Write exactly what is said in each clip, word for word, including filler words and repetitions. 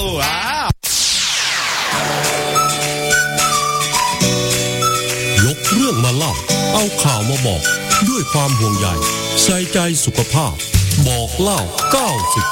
ว้าวยกเรื่องมาเล่าเอาข่าวมาบอกด้วยความห่วงใยใส่ใจสุขภาพบอกเล่าเก้าสิบ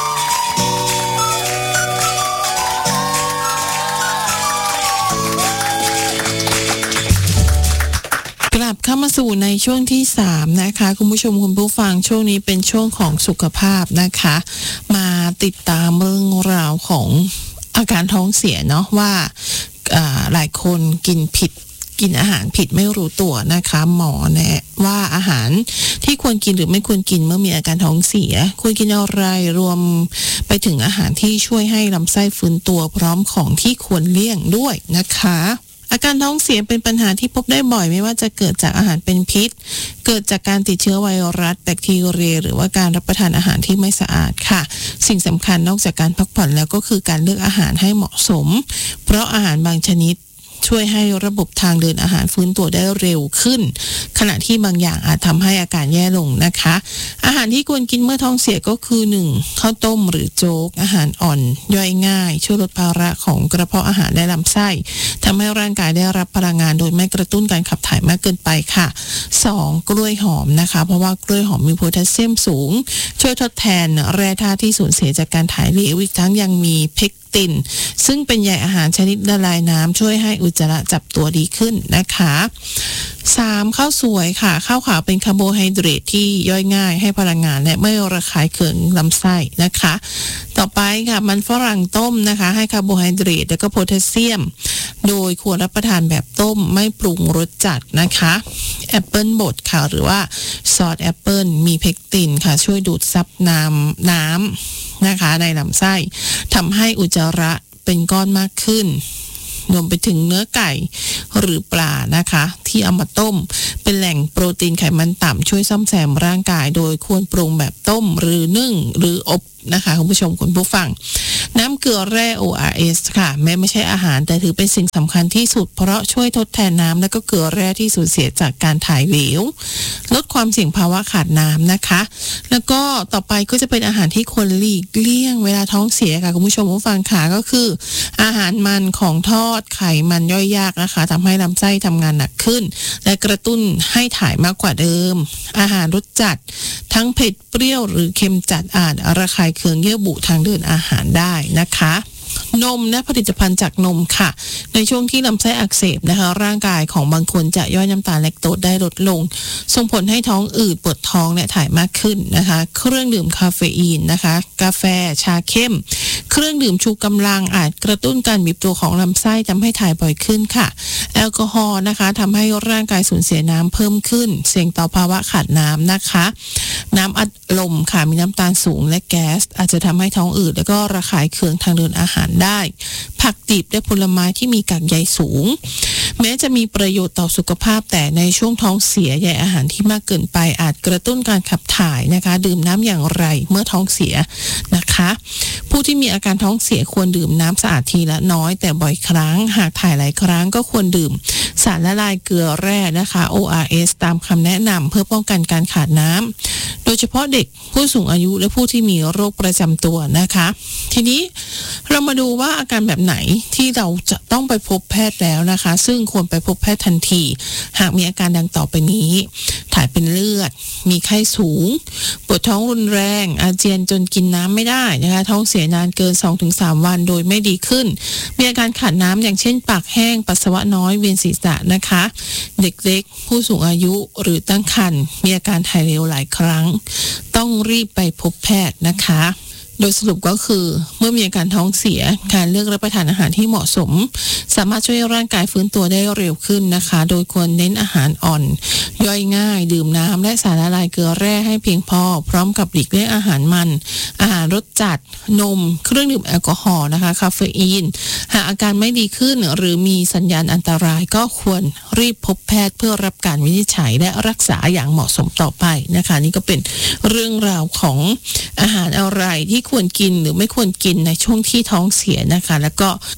กลับเข้ามาสู่ในช่วงที่สามนะคะคุณผู้ชมคุณผู้ฟังช่วงนี้เป็นช่วงของสุขภาพนะคะมาติดตามเรื่องราวของอาการท้องเสียเนาะว่าหลายคนกินผิดกินอาหารผิดไม่รู้ตัวนะคะหมอแนะว่าอาหารที่ควรกินหรือไม่ควรกินเมื่อมีอาการท้องเสียควรกินอะไรรวมไปถึงอาหารที่ช่วยให้ลำไส้ฟื้นตัวพร้อมของที่ควรเลี่ยงด้วยนะคะอาการท้องเสียเป็นปัญหาที่พบได้บ่อยไม่ว่าจะเกิดจากอาหารเป็นพิษเกิดจากการติดเชื้อไวรัสแบคทีเรียหรือว่าการรับประทานอาหารที่ไม่สะอาดค่ะสิ่งสำคัญนอกจากการพักผ่อนแล้วก็คือการเลือกอาหารให้เหมาะสมเพราะอาหารบางชนิดช่วยให้ระบบทางเดินอาหารฟื้นตัวได้เร็วขึ้นขณะที่บางอย่างอาจทำให้อาการแย่ลงนะคะอาหารที่ควรกินเมื่อท้องเสียก็คือหนึ่งข้าวต้มหรือโจ๊กอาหารอ่อนย่อยง่ายช่วยลดภาระของกระเพาะอาหารและลำไส้ทำให้ร่างกายได้รับพลังงานโดยไม่กระตุ้นการขับถ่ายมากเกินไปค่ะสองกล้วยหอมนะคะเพราะว่ากล้วยหอมมีโพแทสเซียมสูงช่วยทดแทนแร่ธาตุที่สูญเสียจากการถ่ายเหลวอีกทั้งยังมีเพกตินซึ่งเป็นใยอาหารชนิดละลายน้ำช่วยให้อุจจาระจับตัวดีขึ้นนะคะสามข้าวสวยค่ะข้าวขาวเป็นคาร์โบไฮเดรตที่ย่อยง่ายให้พลังงานและไม่ระคายเคืองลำไส้นะคะต่อไปค่ะมันฝรั่งต้มนะคะให้คาร์โบไฮเดรตและก็โพแทสเซียมโดยควรรับประทานแบบต้มไม่ปรุงรสจัดนะคะแอปเปิลบดค่ะหรือว่าซอสแอปเปิลมีเพกตินค่ะช่วยดูดซับน้ำน้ำนะคะในลำไส้ทำให้อุจจาระเป็นก้อนมากขึ้นรวมไปถึงเนื้อไก่หรือปลานะคะที่เอามาต้มเป็นแหล่งโปรตีนไขมันต่ำช่วยซ่อมแซมร่างกายโดยควรปรุงแบบต้มหรือนึ่งหรืออบนะคะคุณผู้ชมคุณผู้ฟังน้ำเกลือแร่ โอ อาร์ เอส ค่ะแม้ไม่ใช่อาหารแต่ถือเป็นสิ่งสำคัญที่สุดเพราะช่วยทดแทนน้ำและก็เกลือแร่ที่สูญเสียจากการถ่ายเหลวลดความเสี่ยงภาวะขาดน้ำนะคะแล้วก็ต่อไปก็จะเป็นอาหารที่ควรหลีกเลี่ยงเวลาท้องเสียค่ะคุณผู้ชมผู้ฟังค่ะก็คืออาหารมันของทอดไขมันย่อยยากนะคะทำให้ลำไส้ทำงานหนักขึ้นและกระตุ้นให้ถ่ายมากกว่าเดิมอาหารรสจัดทั้งเผ็ดเปรี้ยวหรือเค็มจัดอาจระคายเคืองเยื่อบุทางเดินอาหารได้นะคะนมและผลิตภัณฑ์จากนมค่ะในช่วงที่ลำไส้อักเสบนะคะร่างกายของบางคนจะย่อยน้ำตาลแลคโตสได้ลดลงส่งผลให้ท้องอืดปวดท้องและถ่ายมากขึ้นนะคะเครื่องดื่มคาเฟอีนนะคะกาแฟชาเข้มเครื่องดื่มชูกำลังอาจกระตุ้นการบีบตัวของลำไส้ทำให้ถ่ายบ่อยขึ้นค่ะแอลกอฮอล์นะคะทำให้ร่างกายสูญเสียน้ำเพิ่มขึ้นเสี่ยงต่อภาวะขาดน้ำนะคะน้ำอัดลมค่ะมีน้ำตาลสูงและแก๊สอาจจะทำให้ท้องอืดและก็ระคายเคืองทางเดินอาหารได้ผักดิบและผลไม้ที่มีกากใยสูงแม้จะมีประโยชน์ต่อสุขภาพแต่ในช่วงท้องเสียใยอาหารที่มากเกินไปอาจกระตุ้นการขับถ่ายนะคะดื่มน้ำอย่างไรเมื่อท้องเสียนะคะผู้ที่มีอาการท้องเสียควรดื่มน้ำสะอาดทีละน้อยแต่บ่อยครั้งหากถ่ายหลายครั้งก็ควรดื่มสารละลายเกลือแร่นะคะ โอ อาร์ เอส ตามคำแนะนำเพื่อป้องกันการขาดน้ำโดยเฉพาะเด็กผู้สูงอายุและผู้ที่มีโรคประจำตัวนะคะทีนี้เรามาดูว่าอาการแบบไหนที่เราจะต้องไปพบแพทย์แล้วนะคะซึ่งควรไปพบแพทย์ทันทีหากมีอาการดังต่อไปนี้ถ่ายเป็นเลือดมีไข้สูงปวดท้องรุนแรงอาเจียนจนกินน้ำไม่ได้นะคะท้องเสียนานเกิน สองถึงสาม วันโดยไม่ดีขึ้นมีอาการขาดน้ำอย่างเช่นปากแห้งปัสสาวะน้อยเวียนศีรษะนะคะเด็กเล็กผู้สูงอายุหรือตั้งครรภ์มีอาการถ่ายเร็วหลายครั้งต้องรีบไปพบแพทย์นะคะโดยสรุปก็คือเมื่อมีอาการท้องเสียการเลือกรับประทานอาหารที่เหมาะสมสามารถช่วยร่างกายฟื้นตัวได้เร็วขึ้นนะคะโดยควรเน้นอาหารอ่อนย่อยง่ายดื่มน้ำและสารละลายเกลือแร่ให้เพียงพอพร้อมกับหลีกเลี่ยงอาหารมันอาหารรสจัดนมเครื่องดื่มแอลกอฮอล์นะคะคาเฟอีนหากอาการไม่ดีขึ้นหรือมีสัญญาณอันตรายก็ควรรีบพบแพทย์เพื่อรับการวินิจฉัยและรักษาอย่างเหมาะสมต่อไปนะคะนี่ก็เป็นเรื่องราวของอาหารอะไรที่ควรกินหรือไม่ควรกินในช่วงที่ท้องเสียนะคะแล้วก็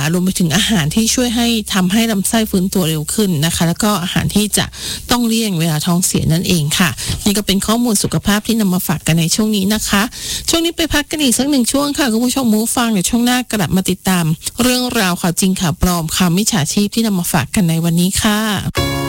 ารวมไปถึงอาหารที่ช่วยให้ทำให้ลำไส้ฟื้นตัวเร็วขึ้นนะคะแล้วก็อาหารที่จะต้องเลี่ยงเวลาท้องเสียนั่นเองค่ะนี่ก็เป็นข้อมูลสุขภาพที่นำมาฝากกันในช่วงนี้นะคะช่วงนี้ไปพักกันอีกสักหนึ่งช่วงค่ะคุณผู้ชมผู้ฟังเดี๋ยวช่วงหน้ากลับมาติดตามเรื่องราวข่าวจริงข่าวปลอมข่าวมิจฉาชีพที่นำมาฝากกันในวันนี้ค่ะ